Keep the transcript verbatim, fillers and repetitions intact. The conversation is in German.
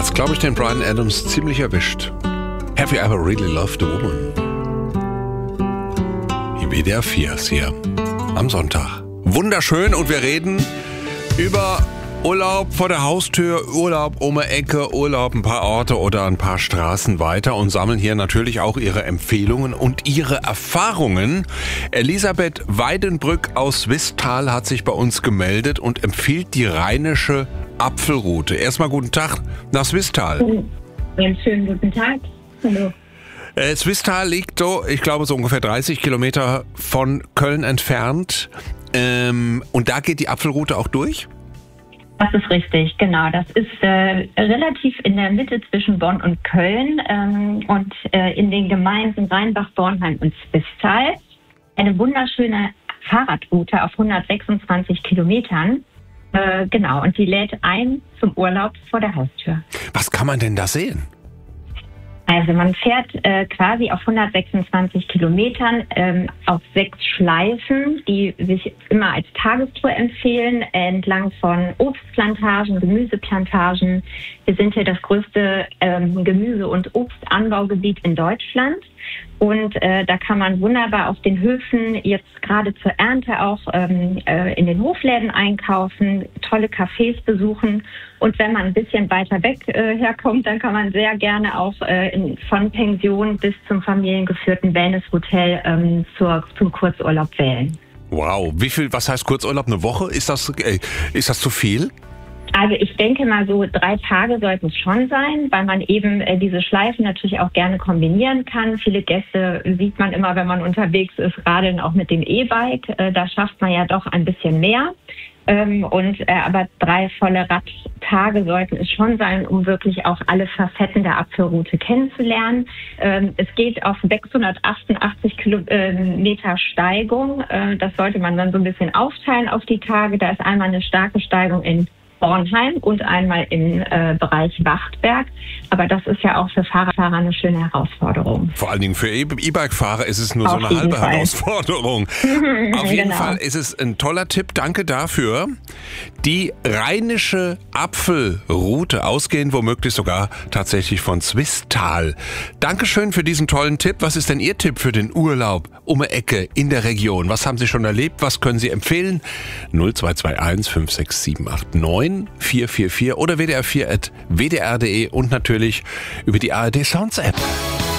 hat's, glaube ich, den Bryan Adams ziemlich erwischt. Have you ever really loved a woman? Im W D R vier ist hier am Sonntag. Wunderschön, und wir reden über Urlaub vor der Haustür, Urlaub um die Ecke, Urlaub ein paar Orte oder ein paar Straßen weiter und sammeln hier natürlich auch Ihre Empfehlungen und Ihre Erfahrungen. Elisabeth Weidenbrück aus Swisttal hat sich bei uns gemeldet und empfiehlt die rheinische Apfelroute. Erstmal guten Tag nach Swisttal. Einen schönen guten Tag. Hallo. Äh, Swisttal liegt so, ich glaube, so ungefähr dreißig Kilometer von Köln entfernt. Ähm, und da geht die Apfelroute auch durch? Das ist richtig, genau. Das ist äh, relativ in der Mitte zwischen Bonn und Köln ähm, und äh, in den Gemeinden Rheinbach, Bornheim und Swisttal. Eine wunderschöne Fahrradroute auf hundertsechsundzwanzig Kilometern. Äh, genau, und die lädt ein zum Urlaub vor der Haustür. Was kann man denn da sehen? Also man fährt äh, quasi auf hundertsechsundzwanzig Kilometern ähm, auf sechs Schleifen, die sich immer als Tagestour empfehlen, entlang von Obstplantagen, Gemüseplantagen. Wir sind hier das größte ähm, Gemüse- und Obstanbaugebiet in Deutschland. Und äh, da kann man wunderbar auf den Höfen jetzt gerade zur Ernte auch ähm, äh, in den Hofläden einkaufen, tolle Cafés besuchen. Und wenn man ein bisschen weiter weg äh, herkommt, dann kann man sehr gerne auch äh, in, von Pension bis zum familiengeführten Wellnesshotel ähm, zur, zum Kurzurlaub wählen. Wow, wie viel, was heißt Kurzurlaub? Eine Woche? Ist das, äh, ist das zu viel? Also ich denke mal, so drei Tage sollten es schon sein, weil man eben äh, diese Schleifen natürlich auch gerne kombinieren kann. Viele Gäste sieht man immer, wenn man unterwegs ist, gerade auch mit dem E-Bike. Äh, da schafft man ja doch ein bisschen mehr. Ähm, und äh, aber drei volle Radtage sollten es schon sein, um wirklich auch alle Facetten der Apfelroute kennenzulernen. Ähm, es geht auf sechshundertachtundachtzig Kilometer Steigung. Äh, das sollte man dann so ein bisschen aufteilen auf die Tage. Da ist einmal eine starke Steigung in Bornheim und einmal im äh, Bereich Wachtberg. Aber das ist ja auch für Fahrradfahrer eine schöne Herausforderung. Vor allen Dingen für E- E-Bike-Fahrer ist es nur Auf so eine jeden halbe Fall. Herausforderung. Auf jeden Genau. Fall ist es ein toller Tipp. Danke dafür. Die rheinische Apfelroute, ausgehend womöglich sogar tatsächlich von Swisttal. Dankeschön für diesen tollen Tipp. Was ist denn Ihr Tipp für den Urlaub um die Ecke in der Region? Was haben Sie schon erlebt? Was können Sie empfehlen? null zwei zwei eins fünf sechs sieben acht neun vier vier vier oder w d r vier at w d r punkt d e und natürlich über die A R D Sounds App.